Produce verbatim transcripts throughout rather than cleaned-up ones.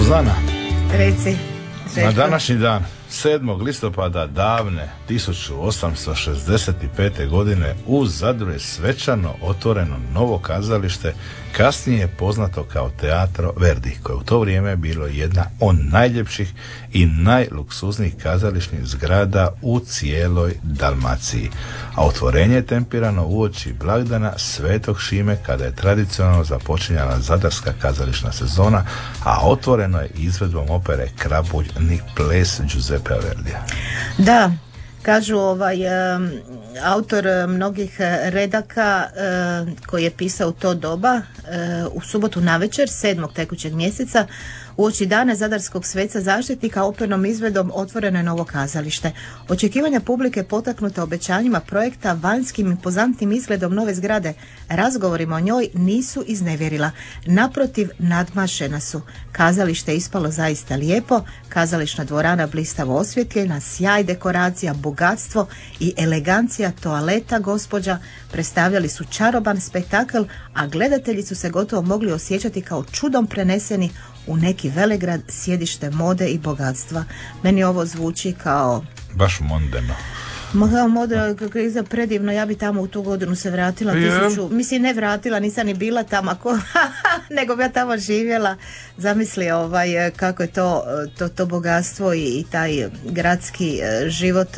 Suzana, Reci. na današnji dan, sedmog listopada davne tisuću osamsto šezdeset pete. godine u Zadru je svečano otvoreno novo kazalište, kasnije poznato kao Teatro Verdi, koje u to vrijeme bilo jedna od najljepših i najluksuznijih kazališnih zgrada u cijeloj Dalmaciji. A otvorenje je tempirano uoči blagdana Svetog Šime, kada je tradicionalno započinjala zadarska kazališna sezona, a otvoreno je izvedbom opere Krabulj ni ples Giuseppe Verdija. Da, kažu ovaj um, autor mnogih redaka uh, koji je pisao u to doba, uh, u subotu navečer sedmog tekućeg mjeseca uoči dana zadarskog sveca zaštitnika opernom izvedom otvoreno je novo kazalište. Očekivanja publike potaknuta obećanjima projekta, vanjskim impozantnim izgledom nove zgrade, razgovorima o njoj nisu iznevjerila. Naprotiv, nadmašena su. Kazalište je ispalo zaista lijepo, kazališna dvorana blistavo osvjetljena, sjaj dekoracija, bogatstvo i elegancija toaleta gospođa predstavljali su čaroban spektakl, a gledatelji su se gotovo mogli osjećati kao čudom preneseni u neki velegrad, sjedište mode i bogatstva. Meni ovo zvuči kao... baš mondeno. Ma moda kriza predivno, ja bi tamo u tu godinu se vratila tisuću, mislim ne vratila, nisam ni bila tamo, ako, nego bi ja tamo živjela. Zamisli ovaj, kako je to, to, to bogatstvo i, i taj gradski život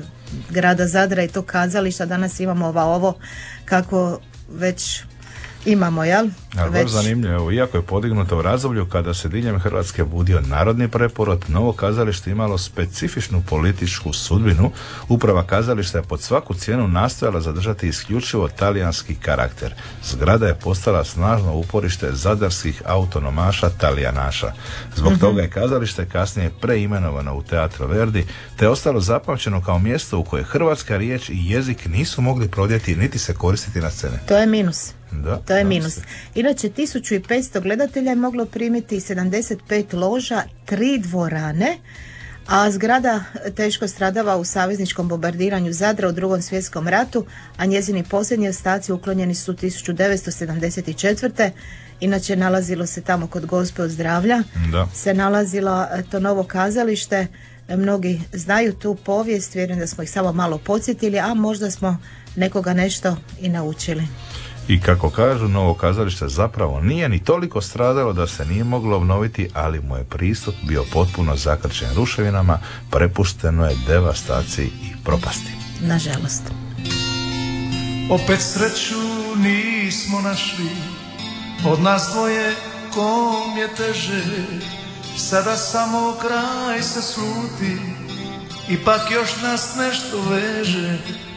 grada Zadra i to kazališta. Danas imamo ova ovo kako već imamo, jel? Ali baš zanimljivo, iako je podignuto u razdoblju kada se diljem Hrvatske budio narodni preporod, novo kazalište imalo specifičnu političku sudbinu. Uprava kazališta je pod svaku cijenu nastojala zadržati isključivo talijanski karakter. Zgrada je postala snažno uporište zadarskih autonomaša talijanaša. Zbog mm-hmm. toga je kazalište kasnije preimenovano u Teatro Verdi, te je ostalo zapamćeno kao mjesto u koje hrvatska riječ i jezik nisu mogli prodjeti niti se koristiti na scene. To je minus. Da, to je minus. Inače, tisuću petsto gledatelja je moglo primiti sedamdeset pet loža, tri dvorane, a zgrada teško stradava u savezničkom bombardiranju Zadra u Drugom svjetskom ratu, a njezini posljednji ostaci uklonjeni su tisuću devetsto sedamdeset četvrte. Inače, nalazilo se tamo kod Gospe od zdravlja, da. se nalazilo to novo kazalište. Mnogi znaju tu povijest, vjerujem da smo ih samo malo podsjetili, a možda smo nekoga nešto i naučili. I kako kažu, novo kazalište zapravo nije ni toliko stradalo da se nije moglo obnoviti, ali mu je pristup bio potpuno zakrčen ruševinama, prepušteno je devastaciji i propasti. Nažalost. Opet sreću nismo našli, od nas dvoje kom je teže, sada samo kraj se sluti, ipak još nas nešto veže.